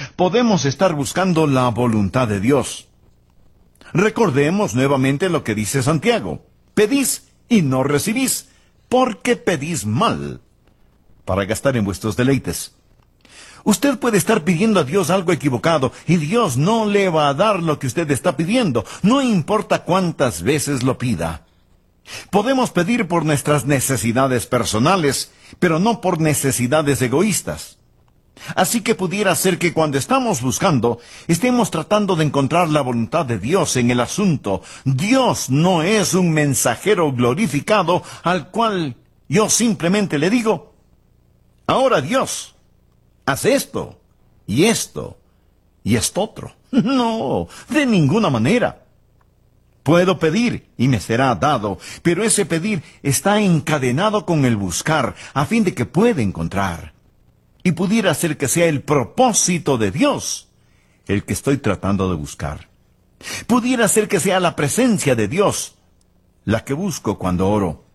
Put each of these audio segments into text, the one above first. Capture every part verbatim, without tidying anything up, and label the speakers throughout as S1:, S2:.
S1: podemos estar buscando la voluntad de Dios. Recordemos nuevamente lo que dice Santiago. Pedís y no recibís, porque pedís mal, para gastar en vuestros deleites. Usted puede estar pidiendo a Dios algo equivocado, y Dios no le va a dar lo que usted está pidiendo, no importa cuántas veces lo pida. Podemos pedir por nuestras necesidades personales, pero no por necesidades egoístas. Así que pudiera ser que cuando estamos buscando, estemos tratando de encontrar la voluntad de Dios en el asunto. Dios no es un mensajero glorificado al cual yo simplemente le digo, ahora Dios, haz esto, y esto, y esto otro. No, de ninguna manera. Puedo pedir y me será dado, pero ese pedir está encadenado con el buscar, a fin de que pueda encontrar. Y pudiera ser que sea el propósito de Dios el que estoy tratando de buscar. Pudiera ser que sea la presencia de Dios la que busco cuando oro.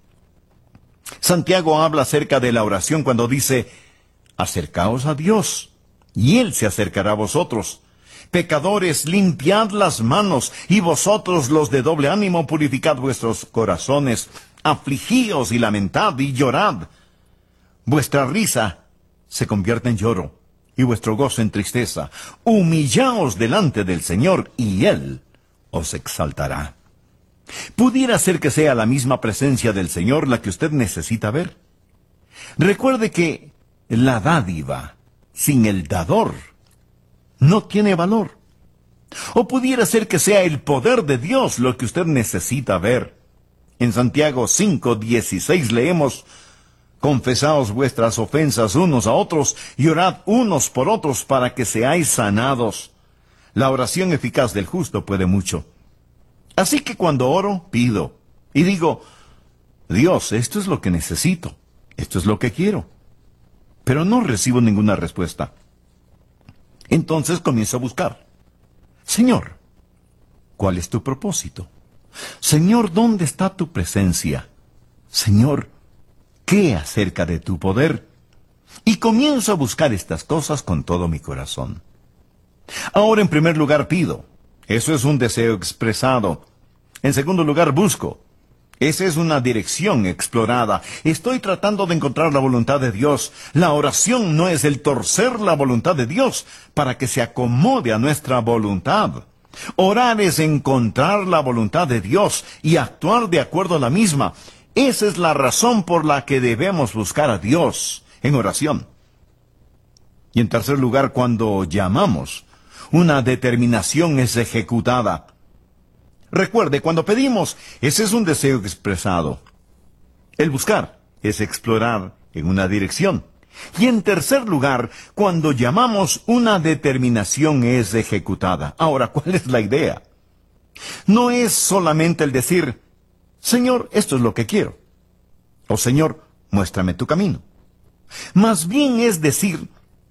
S1: Santiago habla acerca de la oración cuando dice, acercaos a Dios, y Él se acercará a vosotros. Pecadores, limpiad las manos, y vosotros los de doble ánimo purificad vuestros corazones. Afligíos y lamentad y llorad. Vuestra risa se convierte en lloro, y vuestro gozo en tristeza. Humillaos delante del Señor, y Él os exaltará. Pudiera ser que sea la misma presencia del Señor la que usted necesita ver. Recuerde que la dádiva sin el dador no tiene valor. O pudiera ser que sea el poder de Dios lo que usted necesita ver. En Santiago cinco dieciséis leemos, confesaos vuestras ofensas unos a otros y orad unos por otros para que seáis sanados. La oración eficaz del justo puede mucho. Así que cuando oro, pido y digo, Dios, esto es lo que necesito, esto es lo que quiero. Pero no recibo ninguna respuesta. Entonces comienzo a buscar. Señor, ¿cuál es tu propósito? Señor, ¿dónde está tu presencia? Señor, ¿qué acerca de tu poder? Y comienzo a buscar estas cosas con todo mi corazón. Ahora, en primer lugar, pido. Eso es un deseo expresado. En segundo lugar, busco. Esa es una dirección explorada. Estoy tratando de encontrar la voluntad de Dios. La oración no es el torcer la voluntad de Dios para que se acomode a nuestra voluntad. Orar es encontrar la voluntad de Dios y actuar de acuerdo a la misma. Esa es la razón por la que debemos buscar a Dios en oración. Y en tercer lugar, cuando llamamos, una determinación es ejecutada. Recuerde, cuando pedimos, ese es un deseo expresado. El buscar es explorar en una dirección. Y en tercer lugar, cuando llamamos, una determinación es ejecutada. Ahora, ¿cuál es la idea? No es solamente el decir, Señor, esto es lo que quiero. O Señor, muéstrame tu camino. Más bien es decir,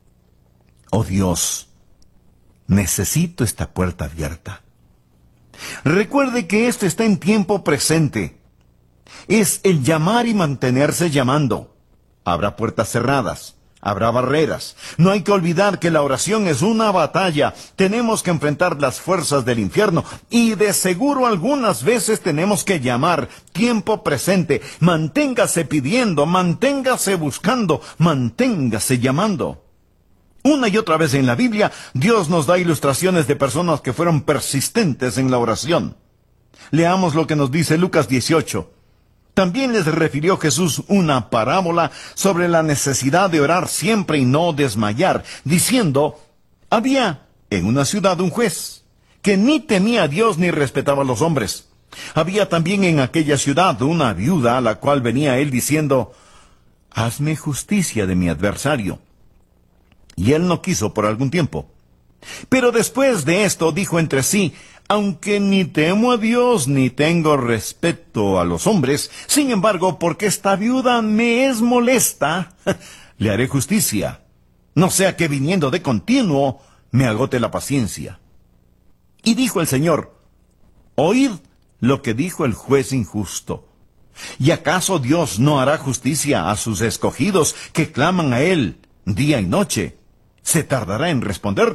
S1: oh Dios, necesito esta puerta abierta. Recuerde que esto está en tiempo presente. Es el llamar y mantenerse llamando. Habrá puertas cerradas, habrá barreras. No hay que olvidar que la oración es una batalla. Tenemos que enfrentar las fuerzas del infierno y de seguro algunas veces tenemos que llamar. Tiempo presente. Manténgase pidiendo, manténgase buscando, manténgase llamando. Una y otra vez en la Biblia, Dios nos da ilustraciones de personas que fueron persistentes en la oración. Leamos lo que nos dice Lucas dieciocho. También les refirió Jesús una parábola sobre la necesidad de orar siempre y no desmayar, diciendo, había en una ciudad un juez, que ni temía a Dios ni respetaba a los hombres. Había también en aquella ciudad una viuda a la cual venía él diciendo, hazme justicia de mi adversario. Y él no quiso por algún tiempo. Pero después de esto dijo entre sí, aunque ni temo a Dios ni tengo respeto a los hombres, sin embargo, porque esta viuda me es molesta, le haré justicia, no sea que viniendo de continuo me agote la paciencia. Y dijo el Señor, oíd lo que dijo el juez injusto. ¿Y acaso Dios no hará justicia a sus escogidos que claman a Él día y noche? ¿Se tardará en responder?